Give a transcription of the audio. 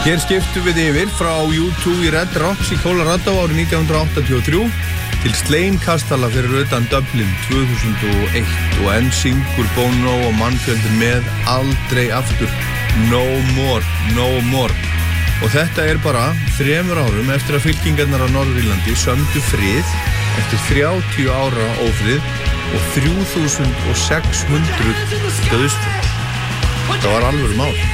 Hér skiptum við yfir frá U2 í Red Rocks í Colorado árið 1983 til Slane Kastala fyrir utan Dublin 2001 og enn syngur Bono og mannfjöldin með aldrei aftur No More, No More. Og þetta bara 3 árum eftir að fylkingarnar á Norður-Írlandi sömdu frið eftir 30 ára ófrið og 3600 dauðsföll. Það var alvöru mál.